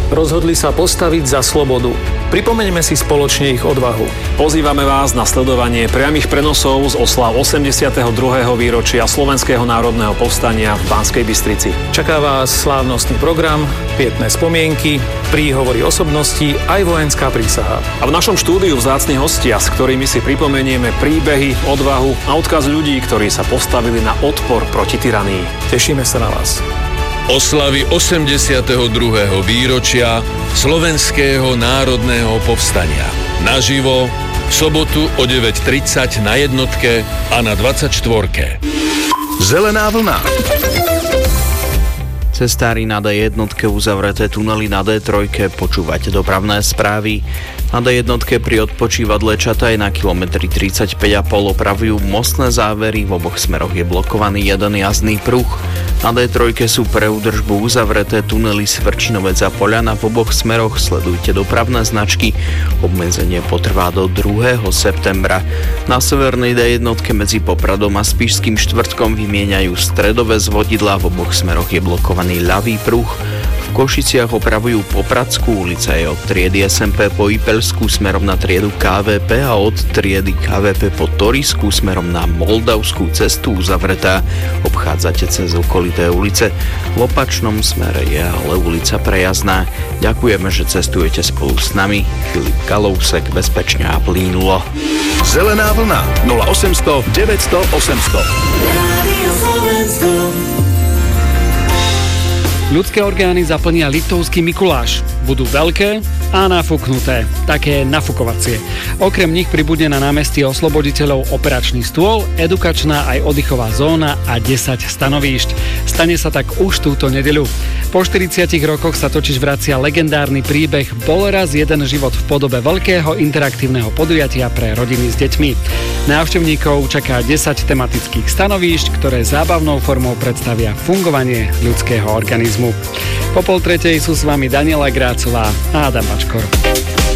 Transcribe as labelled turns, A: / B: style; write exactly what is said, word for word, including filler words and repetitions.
A: Rozhodli sa postaviť za slobodu. Pripomeňme si spoločne ich odvahu.
B: Pozývame vás na sledovanie priamych prenosov z oslav osemdesiateho druhého výročia Slovenského národného povstania v Banskej Bystrici.
A: Čaká vás slávnostný program, pietné spomienky, príhovory osobností aj vojenská prísaha.
B: A v našom štúdiu vzácni hostia, s ktorými si pripomenieme príbehy, odvahu a odkaz ľudí, ktorí sa postavili na odpor proti tyranii.
A: Tešíme sa na vás.
C: Oslavy osemdesiateho druhého výročia Slovenského národného povstania. Naživo v sobotu o deväť tridsať na jednotke a na dvadsaťštvorke.
D: Zelená vlna.
E: Cestári na dé jednotke, uzavreté tunely na dé tri, počúvate dopravné správy. Na dé jednotke pri odpočívadle Čataj na kilometri tridsaťpäť a pol opravujú mostné závery, v oboch smeroch je blokovaný jeden jazdný pruh. Na dé tri sú pre údržbu uzavreté tunely Svrčinovec a Poľana, v oboch smeroch sledujte dopravné značky. Obmedzenie potrvá do druhého septembra. Na severnej dé jednotke medzi Popradom a Spišským štvrtkom vymieňajú stredové zvodidlá, v oboch smeroch je blokovaný ľavý pruh. V Košiciach opravujú Popradskú, ulica je od triedy es em pé po Ipeľskú smerom na triedu ká vé pé a od triedy ká vé pé po Torisku smerom na Moldavskú cestu uzavretá. Obchádzate cez okolité ulice. V opačnom smere je ale ulica prejazdná. Ďakujeme, že cestujete spolu s nami. Filip Kalousek, bezpečne a plynulo.
D: Zelená vlna nula osemsto deväťsto osemsto.
F: Ľudské orgány zaplnia Liptovský Mikuláš. Budú veľké a nafúknuté, také nafukovacie. Okrem nich pribudne na námestí Osloboditeľov operačný stôl, edukačná aj oddychová zóna a desať stanovíšť. Stane sa tak už túto nedeľu. Po štyridsiatich rokoch sa totiž vracia legendárny príbeh Bol raz jeden život v podobe veľkého interaktívneho podujatia pre rodiny s deťmi. Návštevníkov čaká desať tematických stanovíšť, ktoré zábavnou formou predstavia fungovanie ľudského organizmu. Po pol tretej sú s vami Daniela Grácová a Adam Bačkor.